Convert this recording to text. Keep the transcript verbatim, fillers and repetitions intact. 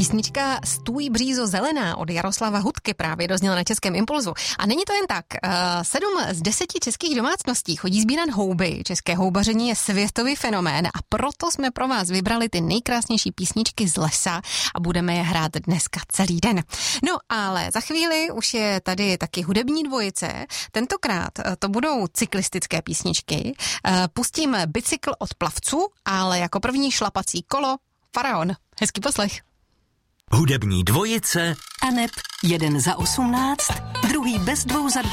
Písnička Stůj břízo zelená od Jaroslava Hudky právě dozněla na Českém impulzu. A není to jen tak. Sedm z deseti českých domácností chodí sbírat houby. České houbaření je světový fenomén a proto jsme pro vás vybrali ty nejkrásnější písničky z lesa a budeme je hrát dneska celý den. No ale za chvíli už je tady taky hudební dvojice. Tentokrát to budou cyklistické písničky. Pustím Bicykl od Plavců, ale jako první šlapací kolo Faraon. Hezký poslech. Hudební dvojice Aneb jeden za osmnáct, druhý bez dvou za